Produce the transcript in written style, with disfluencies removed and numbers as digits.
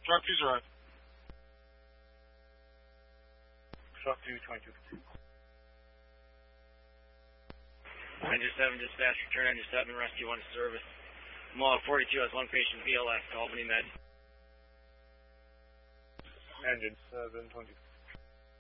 Truck 2's arrived. Truck 2, 22. Engine 7 dispatch, return engine 7, rescue 1 service. Mall 42 has 1 patient BLS, Albany Med. Engine 7, 22.